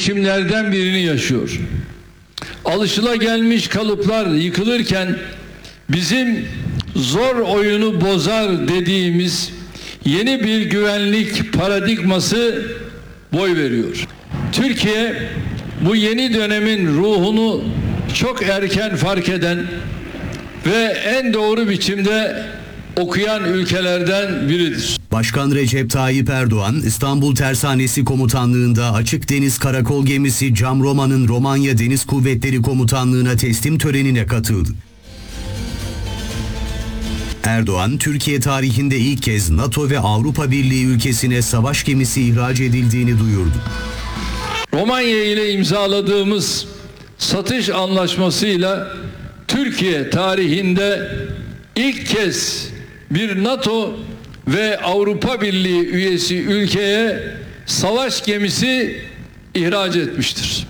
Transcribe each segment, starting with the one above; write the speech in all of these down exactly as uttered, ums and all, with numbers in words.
biçimlerden birini yaşıyor. Alışılagelmiş kalıplar yıkılırken bizim zor oyunu bozar dediğimiz yeni bir güvenlik paradigması boy veriyor. Türkiye bu yeni dönemin ruhunu çok erken fark eden ve en doğru biçimde okuyan ülkelerden biridir. Başkan Recep Tayyip Erdoğan, İstanbul Tersanesi Komutanlığı'nda Açık Deniz Karakol Gemisi Cam Roma'nın Romanya Deniz Kuvvetleri Komutanlığı'na teslim törenine katıldı. Erdoğan, Türkiye tarihinde ilk kez NATO ve Avrupa Birliği ülkesine savaş gemisi ihraç edildiğini duyurdu. Romanya ile imzaladığımız satış anlaşmasıyla Türkiye tarihinde ilk kez bir NATO ve Avrupa Birliği üyesi ülkeye savaş gemisi ihraç etmiştir.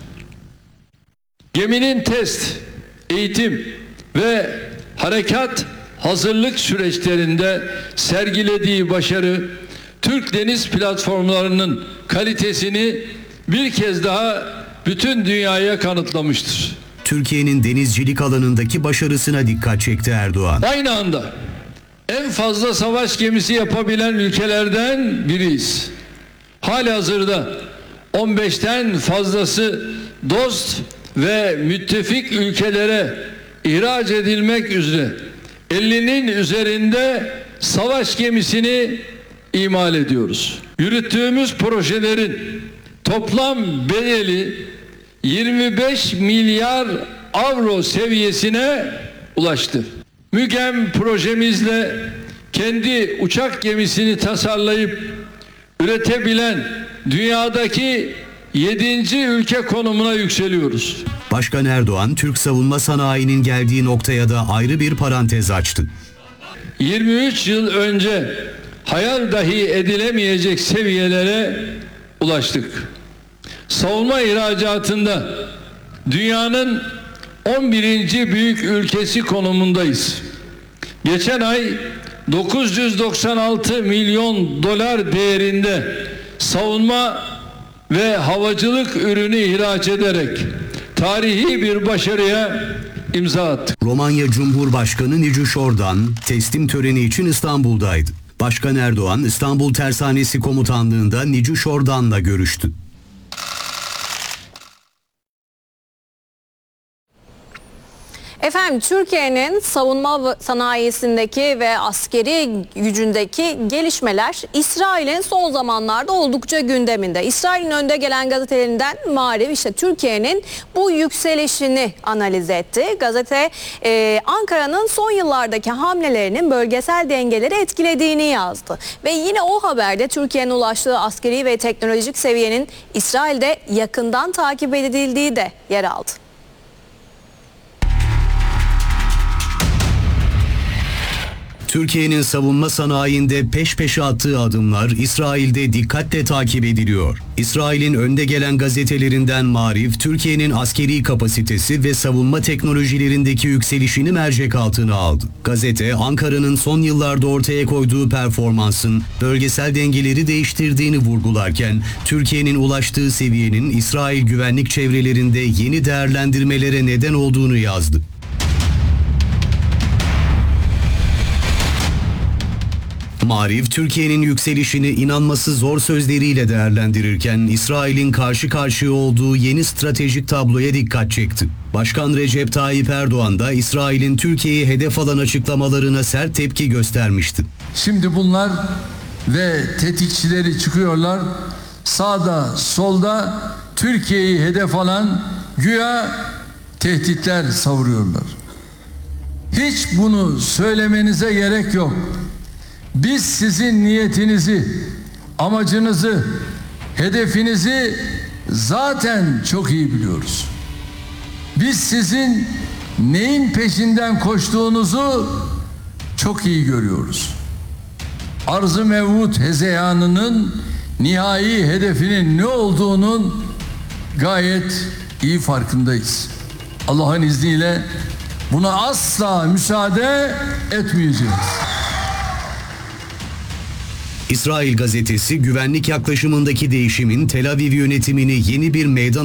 Geminin test, eğitim ve harekat hazırlık süreçlerinde sergilediği başarı, Türk deniz platformlarının kalitesini bir kez daha bütün dünyaya kanıtlamıştır. Türkiye'nin denizcilik alanındaki başarısına dikkat çekti Erdoğan. Aynı anda en fazla savaş gemisi yapabilen ülkelerden biriyiz. Halihazırda on beşten fazlası dost ve müttefik ülkelere ihraç edilmek üzere ellinin üzerinde savaş gemisini imal ediyoruz. Yürüttüğümüz projelerin toplam bedeli yirmi beş milyar avro seviyesine ulaştı. MÜGEM projemizle kendi uçak gemisini tasarlayıp üretebilen dünyadaki yedinci ülke konumuna yükseliyoruz. Başkan Erdoğan, Türk savunma sanayinin geldiği noktaya da ayrı bir parantez açtı. yirmi üç yıl önce hayal dahi edilemeyecek seviyelere ulaştık. Savunma ihracatında dünyanın on birinci büyük ülkesi konumundayız. Geçen ay dokuz yüz doksan altı milyon dolar değerinde savunma ve havacılık ürünü ihraç ederek tarihi bir başarıya imza attık. Romanya Cumhurbaşkanı Nicu Ordan teslim töreni için İstanbul'daydı. Başkan Erdoğan, İstanbul Tersanesi Komutanlığı'nda Nicu Ordan'la görüştü. Efendim, Türkiye'nin savunma sanayisindeki ve askeri gücündeki gelişmeler İsrail'in son zamanlarda oldukça gündeminde. İsrail'in önde gelen gazetelerinden Maariv işte Türkiye'nin bu yükselişini analiz etti. Gazete e, Ankara'nın son yıllardaki hamlelerinin bölgesel dengeleri etkilediğini yazdı. Ve yine o haberde Türkiye'nin ulaştığı askeri ve teknolojik seviyenin İsrail'de yakından takip edildiği de yer aldı. Türkiye'nin savunma sanayinde peş peşe attığı adımlar İsrail'de dikkatle takip ediliyor. İsrail'in önde gelen gazetelerinden Maariv, Türkiye'nin askeri kapasitesi ve savunma teknolojilerindeki yükselişini mercek altına aldı. Gazete, Ankara'nın son yıllarda ortaya koyduğu performansın bölgesel dengeleri değiştirdiğini vurgularken, Türkiye'nin ulaştığı seviyenin İsrail güvenlik çevrelerinde yeni değerlendirmelere neden olduğunu yazdı. Maariv, Türkiye'nin yükselişini inanması zor sözleriyle değerlendirirken İsrail'in karşı karşıya olduğu yeni stratejik tabloya dikkat çekti. Başkan Recep Tayyip Erdoğan da İsrail'in Türkiye'yi hedef alan açıklamalarına sert tepki göstermişti. Şimdi bunlar ve tetikçileri çıkıyorlar, sağda solda Türkiye'yi hedef alan güya tehditler savuruyorlar. Hiç bunu söylemenize gerek yok. Biz sizin niyetinizi, amacınızı, hedefinizi zaten çok iyi biliyoruz. Biz sizin neyin peşinden koştuğunuzu çok iyi görüyoruz. Arz-ı mevut hezeyanının nihai hedefinin ne olduğunun gayet iyi farkındayız. Allah'ın izniyle buna asla müsaade etmeyeceğiz. İsrail gazetesi güvenlik yaklaşımındaki değişimin Tel Aviv yönetimini yeni bir meydan